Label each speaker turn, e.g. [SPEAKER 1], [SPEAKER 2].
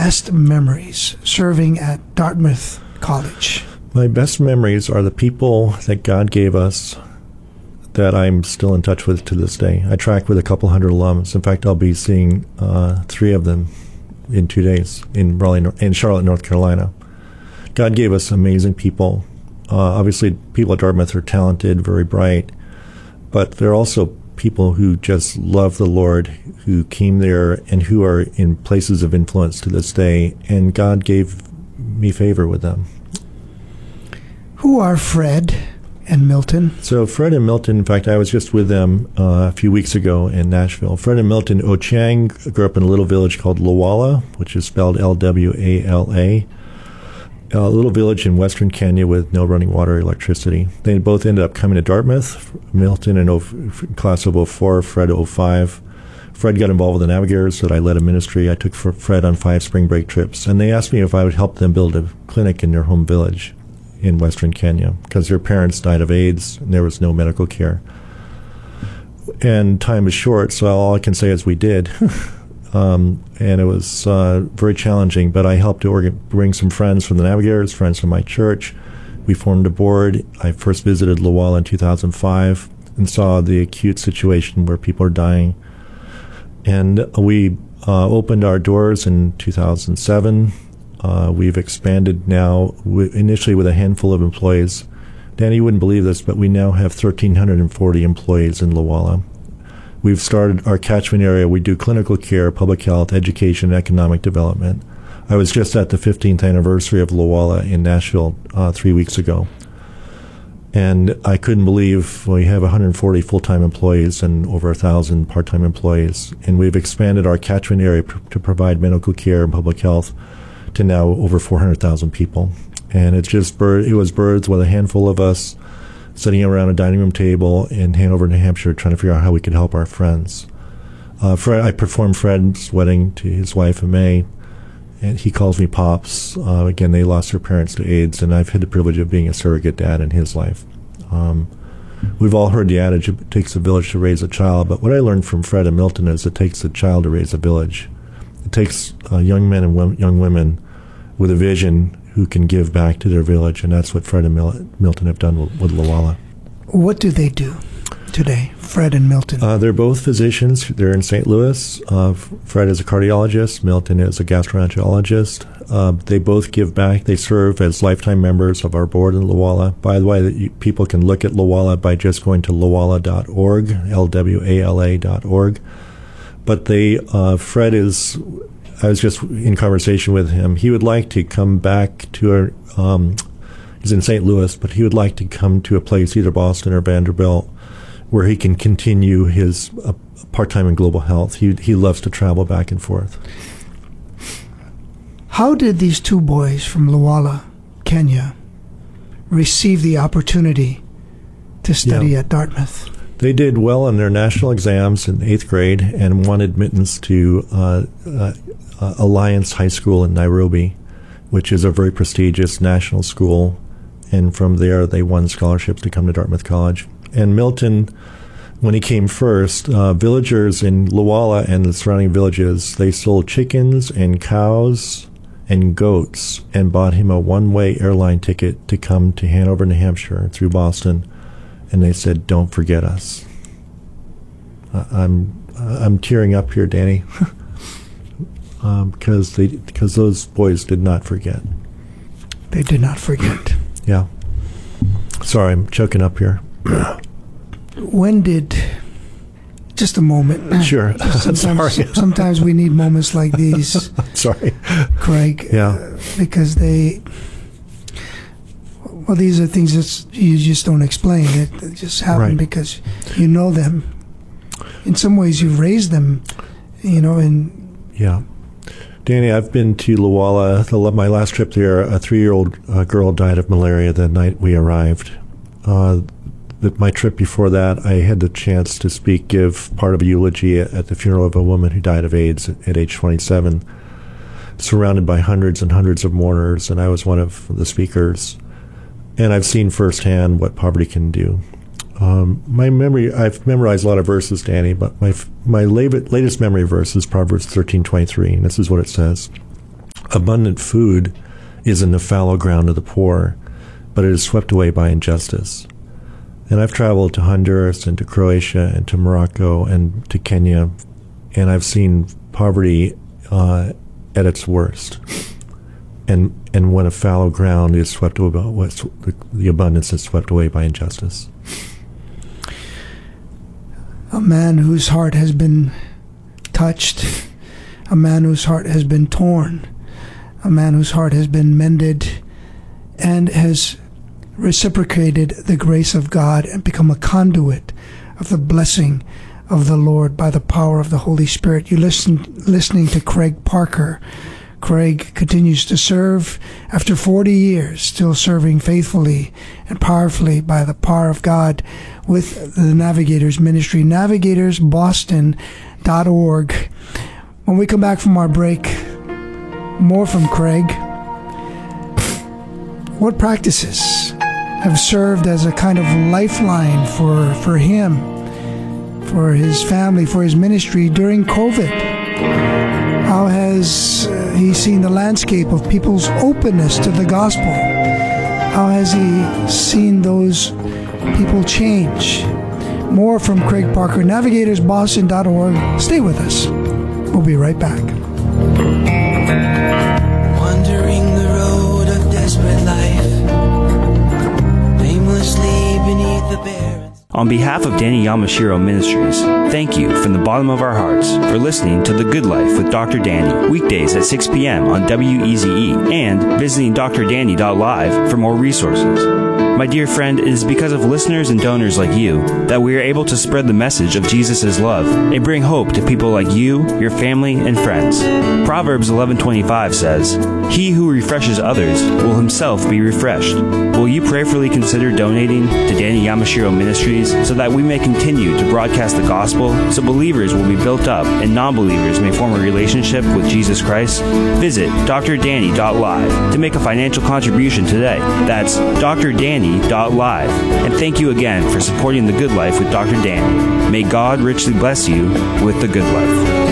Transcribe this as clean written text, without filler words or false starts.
[SPEAKER 1] best memories serving at Dartmouth College?
[SPEAKER 2] My best memories are the people that God gave us that I'm still in touch with to this day. I track with a couple hundred alums. In fact, I'll be seeing 3 of them in 2 days in Charlotte, North Carolina. God gave us amazing people. Obviously, people at Dartmouth are talented, very bright, but they're also people who just love the Lord, who came there and who are in places of influence to this day, and God gave me favor with them.
[SPEAKER 1] Who are Fred and Milton?
[SPEAKER 2] So Fred and Milton, in fact, I was just with them a few weeks ago in Nashville. Fred and Milton Ochang grew up in a little village called Lawala, which is spelled Lwala, a little village in western Kenya with no running water or electricity. They both ended up coming to Dartmouth, Milton in class of 04, Fred 05. Fred got involved with the Navigators, so I led a ministry. I took Fred on 5 spring break trips, and they asked me if I would help them build a clinic in their home village in western Kenya, because their parents died of AIDS and there was no medical care. And time is short, so all I can say is we did. And it was very challenging, but I helped to bring some friends from the Navigators, friends from my church. We formed a board. I first visited Lawala in 2005 and saw the acute situation where people are dying. And we opened our doors in 2007. We've expanded now, initially with a handful of employees. Danny, you wouldn't believe this, but we now have 1,340 employees in Lawala. We've started our catchment area. We do clinical care, public health, education, and economic development. I was just at the 15th anniversary of Lawala in Nashville 3 weeks ago. And I couldn't believe we have 140 full-time employees and over 1,000 part-time employees. And we've expanded our catchment area to provide medical care and public health to now over 400,000 people. And it was birthed with a handful of us sitting around a dining room table in Hanover, New Hampshire, trying to figure out how we could help our friends. I performed Fred's wedding to his wife in May, and he calls me Pops. Again, they lost their parents to AIDS, and I've had the privilege of being a surrogate dad in his life. We've all heard the adage, it takes a village to raise a child, but what I learned from Fred and Milton is it takes a child to raise a village. It takes young men and young women with a vision who can give back to their village, and that's what Fred and Milton have done with Lawala. What
[SPEAKER 1] do they do today, Fred and Milton?
[SPEAKER 2] They're both physicians. They're in St. Louis. Fred is a cardiologist. Milton is a gastroenterologist. They both give back. They serve as lifetime members of our board in Lawala. By the way, people can look at Lawala by just going to lawala.org, LWALA.org. But Fred is... I was just in conversation with him. He would like to come back to he's in St. Louis, but he would like to come to a place, either Boston or Vanderbilt, where he can continue his part-time in global health. He loves to travel back and forth.
[SPEAKER 1] How did these 2 boys from Lawala, Kenya, receive the opportunity to study at Dartmouth?
[SPEAKER 2] They did well on their national exams in 8th grade and won admittance to Alliance High School in Nairobi, which is a very prestigious national school. And from there, they won scholarships to come to Dartmouth College. And Milton, when he came first, villagers in Lawala and the surrounding villages, they sold chickens and cows and goats and bought him a one-way airline ticket to come to Hanover, New Hampshire through Boston. And they said, "Don't forget us." I'm tearing up here, Danny, because those boys did not forget.
[SPEAKER 1] They did not forget.
[SPEAKER 2] Yeah. Sorry, I'm choking up here.
[SPEAKER 1] Just a moment.
[SPEAKER 2] Sure.
[SPEAKER 1] Sometimes we need moments like these.
[SPEAKER 2] Sorry,
[SPEAKER 1] Craig.
[SPEAKER 2] Yeah.
[SPEAKER 1] Because these are things that you just don't explain. It just happen because you know them. In some ways, you've raised them,
[SPEAKER 2] Yeah. Danny, I've been to Lawala. My last trip there, a 3-year-old girl died of malaria the night we arrived. My trip before that, I had the chance to give part of a eulogy at the funeral of a woman who died of AIDS at age 27, surrounded by hundreds and hundreds of mourners, and I was one of the speakers. And I've seen firsthand what poverty can do. I've memorized a lot of verses, Danny, but my latest memory verse is Proverbs 13:23, and this is what it says. abundant food is in the fallow ground of the poor, but it is swept away by injustice. And I've traveled to Honduras and to Croatia and to Morocco and to Kenya, and I've seen poverty at its worst. And when a fallow ground is swept away, the abundance is swept away by injustice.
[SPEAKER 1] A man whose heart has been touched, a man whose heart has been torn, a man whose heart has been mended and has reciprocated the grace of God and become a conduit of the blessing of the Lord by the power of the Holy Spirit. You're listening to Craig Parker. Craig continues to serve after 40 years, still serving faithfully and powerfully by the power of God with the Navigators Ministry, navigatorsboston.org. When we come back from our break, more from Craig. What practices have served as a kind of lifeline for him, for his family, for his ministry during COVID? How has he seen the landscape of people's openness to the gospel? How has he seen those people change? More from Craig Parker, navigatorsboston.org. Stay with us. We'll be right back.
[SPEAKER 3] Wandering the road of desperate life, aimlessly beneath the barren.
[SPEAKER 4] On behalf of Danny Yamashiro Ministries, thank you from the bottom of our hearts for listening to The Good Life with Dr. Danny, weekdays at 6 p.m. on WEZE, and visiting drdanny.live for more resources. My dear friend, it is because of listeners and donors like you that we are able to spread the message of Jesus' love and bring hope to people like you, your family, and friends. Proverbs 11:25 says, "He who refreshes others will himself be refreshed." Will you prayerfully consider donating to Danny Yamashiro Ministries so that we may continue to broadcast the gospel, so believers will be built up and non-believers may form a relationship with Jesus Christ? Visit drdanny.live to make a financial contribution today. That's drdanny.live. And thank you again for supporting The Good Life with Dr. Danny. May God richly bless you with The Good Life.